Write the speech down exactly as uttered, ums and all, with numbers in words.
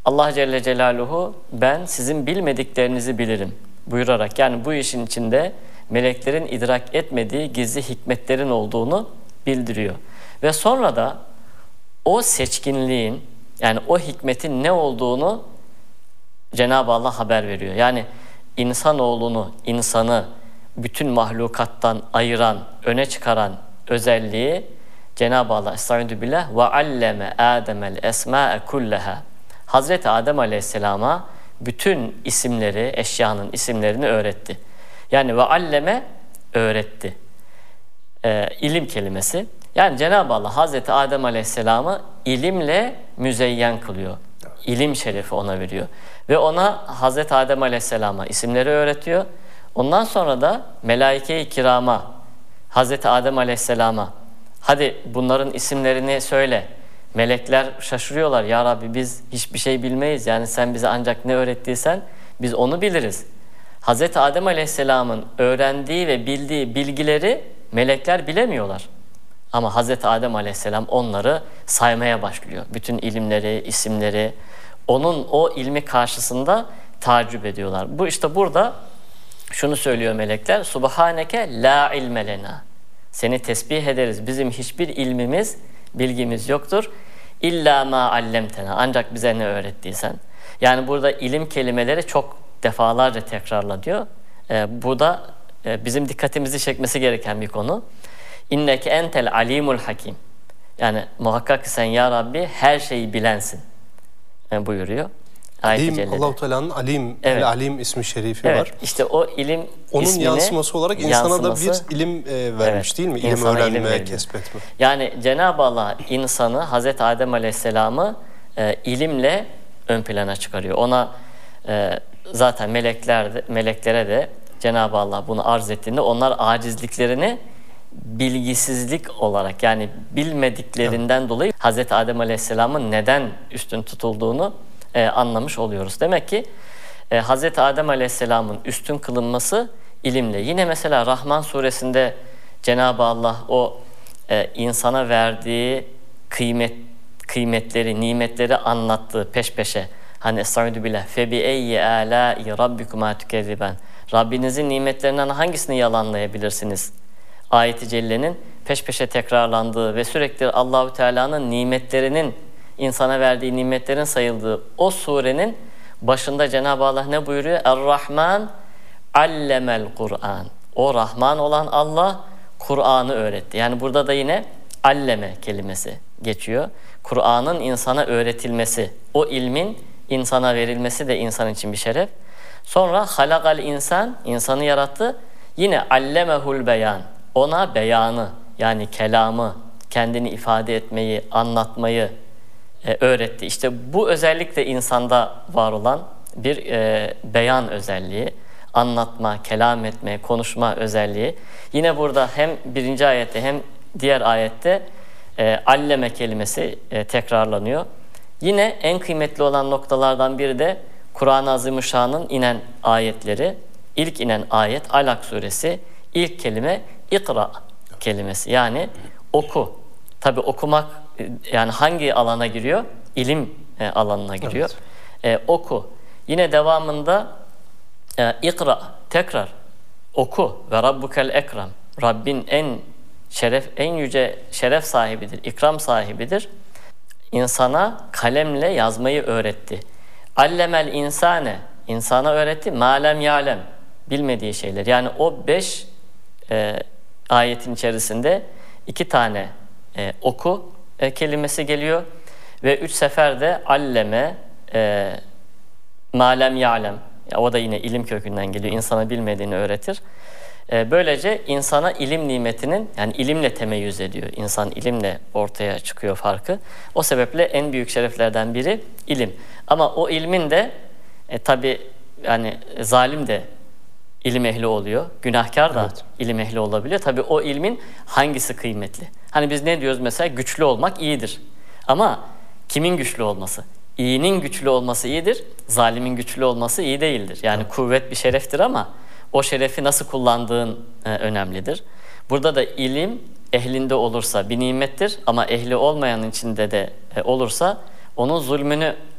Allah Celle Celaluhu ben sizin bilmediklerinizi bilirim buyurarak, yani bu işin içinde meleklerin idrak etmediği gizli hikmetlerin olduğunu bildiriyor. Ve sonra da o seçkinliğin, yani o hikmetin ne olduğunu Cenab-ı Allah haber veriyor. Yani insanoğlunu, insanı bütün mahlukattan ayıran, öne çıkaran özelliği Cenab-ı Allah Estaizu billah ve alleme Adem'el esma'e kulleha. Hazreti Adem Aleyhisselam'a bütün isimleri, eşyanın isimlerini öğretti. Yani ve alleme öğretti. Ee, ilim kelimesi. Yani Cenab-ı Allah Hazreti Adem Aleyhisselam'ı ilimle müzeyyen kılıyor. İlim şerefi ona veriyor. Ve ona Hazreti Adem Aleyhisselam'a isimleri öğretiyor. Ondan sonra da melaike-i kirama, Hazreti Adem Aleyhisselam'a hadi bunların isimlerini söyle. Melekler şaşırıyorlar. Ya Rabbi biz hiçbir şey bilmeyiz. Yani sen bize ancak ne öğrettiysen biz onu biliriz. Hazreti Adem Aleyhisselam'ın öğrendiği ve bildiği bilgileri melekler bilemiyorlar. Ama Hazreti Adem Aleyhisselam onları saymaya başlıyor. Bütün ilimleri, isimleri, onun o ilmi karşısında tacip ediyorlar. Bu işte burada şunu söylüyor melekler. Subhaneke la ilme lena. Seni tesbih ederiz. Bizim hiçbir ilmimiz, bilgimiz yoktur. İlla ma allemtena. Ancak bize ne öğrettiysen. Yani burada ilim kelimeleri çok defalarca tekrarla diyor. Ee, bu da e, bizim dikkatimizi çekmesi gereken bir konu. İnneke entel alimul hakim. Yani muhakkak ki sen ya Rabbi her şeyi bilensin e, buyuruyor. Alim, Allah-u Teala'nın Alim, evet. El Alim ismi şerifi evet, var. İşte o ilim onun ismini, yansıması olarak insana yansıması, da bir ilim e, vermiş evet, değil mi? İlim öğrenme, ilim kesbetme. Yani Cenab-ı Allah insanı, Hazreti Adem Aleyhisselam'ı e, ilimle ön plana çıkarıyor. Ona e, zaten melekler de, meleklere de Cenab-ı Allah bunu arz ettiğinde onlar acizliklerini bilgisizlik olarak, yani bilmediklerinden evet. dolayı Hazreti Adem Aleyhisselam'ın neden üstün tutulduğunu e, anlamış oluyoruz. Demek ki e, Hazreti Adem Aleyhisselam'ın üstün kılınması ilimle. Yine mesela Rahman suresinde Cenab-ı Allah o e, insana verdiği kıymet kıymetleri, nimetleri anlattığı peş peşe. Hani Estaizu billah fe bi eyyi alâi rabbikuma tükezziben. Rabbinizin nimetlerinden hangisini yalanlayabilirsiniz? Ayet-i Celle'nin peş peşe tekrarlandığı ve sürekli Allahu Teala'nın nimetlerinin, insana verdiği nimetlerin sayıldığı o surenin başında Cenab-ı Allah ne buyuruyor? Er-Rahman allemel Kur'an. O Rahman olan Allah Kur'an'ı öğretti. Yani burada da yine alleme kelimesi geçiyor. Kur'an'ın insana öğretilmesi, o ilmin insana verilmesi de insan için bir şeref. Sonra halakal insan, insanı yarattı. Yine allemehul beyan. Ona beyanı, yani kelamı, kendini ifade etmeyi, anlatmayı e, öğretti. İşte bu özellik de insanda var olan bir e, beyan özelliği. Anlatma, kelam etme, konuşma özelliği. Yine burada hem birinci ayette hem diğer ayette e, alleme kelimesi e, tekrarlanıyor. Yine en kıymetli olan noktalardan biri de Kur'an-ı Azimüşşan'ın inen ayetleri. İlk inen ayet Alak suresi, ilk kelime ikra kelimesi, yani oku. Tabi okumak yani hangi alana giriyor? İlim e, alanına giriyor. Evet. E, oku. Yine devamında e, ikra, tekrar oku ve rabbukel ekrem. Rabbin en şeref, en yüce şeref sahibidir, ikram sahibidir. İnsana kalemle yazmayı öğretti. Allemel insane, insana öğretti. Malem yalem, bilmediği şeyler. Yani o beş e, ayetin içerisinde iki tane e, oku e, kelimesi geliyor ve üç sefer de alleme, e, malem yalem. Ya, o da yine ilim kökünden geliyor. İnsana bilmediğini öğretir. E, böylece insana ilim nimetinin, yani ilimle temeyyüz ediyor. İnsan ilimle ortaya çıkıyor farkı. O sebeple en büyük şereflerden biri ilim. Ama o ilmin de e, tabi yani zalim de ilim ehli oluyor. Günahkar da evet. ilim ehli olabiliyor. Tabii o ilmin hangisi kıymetli? Hani biz ne diyoruz mesela? Güçlü olmak iyidir. Ama kimin güçlü olması? İyinin güçlü olması iyidir. Zalimin güçlü olması iyi değildir. Yani evet. kuvvet bir şereftir ama o şerefi nasıl kullandığın e, önemlidir. Burada da ilim ehlinde olursa bir nimettir ama ehli olmayanın içinde de e, olursa onun zulmünü